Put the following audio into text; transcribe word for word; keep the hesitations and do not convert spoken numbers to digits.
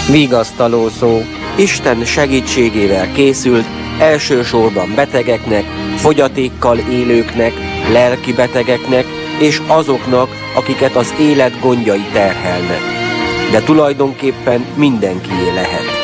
Vigasztaló szó. Isten segítségével készült elsősorban betegeknek, fogyatékkal élőknek, lelki betegeknek és azoknak, akiket az élet gondjai terhelnek. De tulajdonképpen mindenkié lehet.